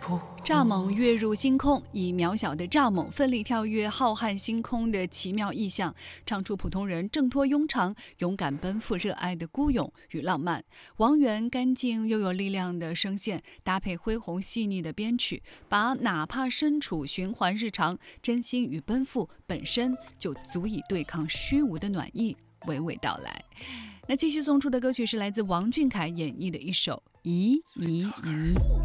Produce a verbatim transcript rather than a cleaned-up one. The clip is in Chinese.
蚱蜢跃入星空，以渺小的蚱蜢奋力跳跃浩瀚星空的奇妙意象，唱出普通人挣脱庸常、勇敢奔赴、热爱的孤勇与浪漫。王源干净又有力量的声线，搭配恢宏细腻的编曲，把哪怕身处循环日常，真心与奔赴本身就足以对抗虚无的暖意娓娓道来。那继续送出的歌曲是来自王俊凯演绎的一首《疑疑疑》。